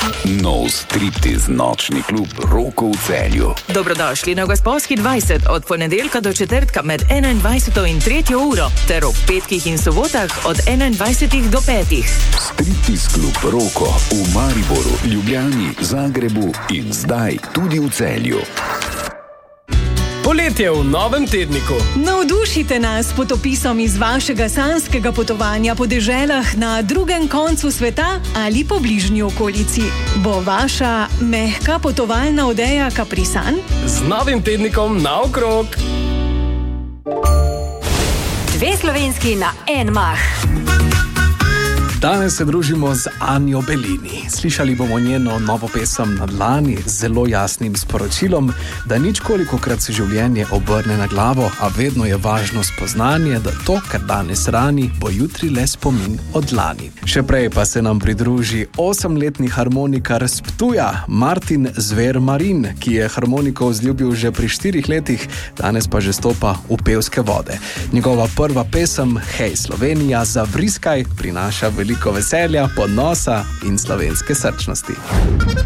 Nov striptiz nočni klub Roko v Celju. Dobrodošli na Gosposki 20 od ponedeljka do četrtka med 21. in 3. uro ter ob petkih in sobotah od 21. do 5. Striptiz klub Roko v Mariboru, Ljubljani, Zagrebu in zdaj tudi v Celju. Poletje v novem tedniku. Navdušite nas s potopisom iz vašega sanjskega potovanja po deželah na drugem koncu sveta ali po bližnji okolici. Bo vaša mehka potovalna odeja Kaprisan? Z novim tednikom naokrog. Dve slovenski na en mah. Danes se družimo z Anjo Bellini. Slišali bomo njeno novo pesem Na dlani z zelo jasnim sporočilom, da ničkolikokrat se življenje obrne na glavo, a vedno je važno spoznanje, da to, kar danes rani, bo jutri le spomin od lani. Še prej pa se nam pridruži 8-letni harmonikar s Ptuja, Martin Zver Marin, ki je harmoniko vzljubil že pri 4 letih, danes pa že stopa v pevske vode. Njegova prva pesem, Hej Slovenija, zavriskaj, prinaša veliko veselja, ponosa in slovenske srčnosti.